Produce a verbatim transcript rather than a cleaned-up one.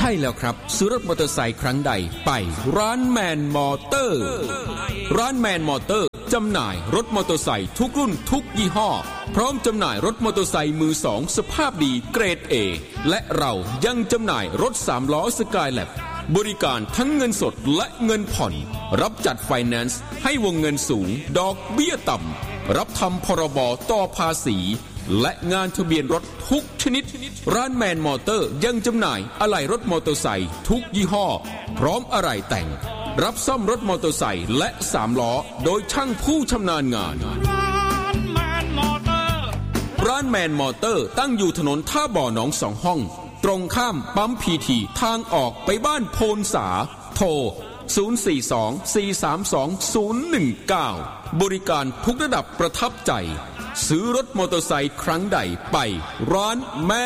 ช่แล้วครับซื้อรถมอเตอร์ไซค์ครั้งใดไปร้านแมนมอเตอร์ร้านแมนมอเตอร์จำหน่ายรถมอเตอร์ไซค์ทุกรุ่นทุกยี่ห้อพร้อมจำหน่ายรถมอเตอร์ไซค์มือสองสภาพดีเกรด เอ และเรายังจำหน่ายรถสามล้อสกายแลบบริการทั้งเงินสดและเงินผ่อนรับจัดไฟแนนซ์ให้วงเงินสูงดอกเบี้ยต่ำรับทำพรบต่อภาษีและงานทะเบียนรถทุกชนิดร้านแมนมอเตอร์ยังจำหน่ายอะไหล่รถมอเตอร์ไซค์ทุกยี่ห้อพร้อมอะไหล่แต่งรับซ่อมรถมอเตอร์ไซค์และสามล้อโดยช่างผู้ชำนาญงานร้านแมนมอเตอร์ตั้งอยู่ถนนท่าบ่อหนองสองห้องตรงข้ามปั๊มพีทีทางออกไปบ้านโพนสาโทรศูนย์ สี่ สอง สี่ สาม สอง ศูนย์ หนึ่ง เก้าบริการทุกระดับประทับใจซื้อรถมอเตอร์ไซค์ครั้งใดไปร้านแม